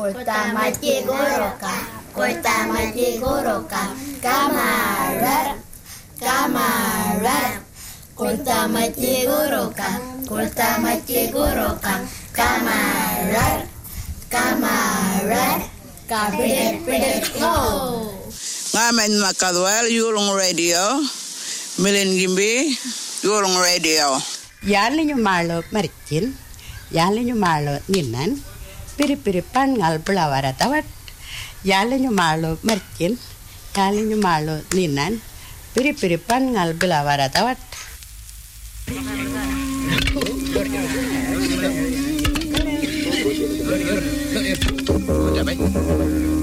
Corta maji goroka, kamarat, kamarat. Corta maji goroka, kamarat, kamarat. Kabret, go. Ngamen Makadwal, Yulong Radio, Milin Gimbi, Yulong Radio. Yalinyo malo marichin, yalinyo malo ninan, piri-piripan ngal belawara tawat. Yalinyo malo marichin, yalinyo malo ninan, piri-piripan ngal belawara tawat. Udah baik.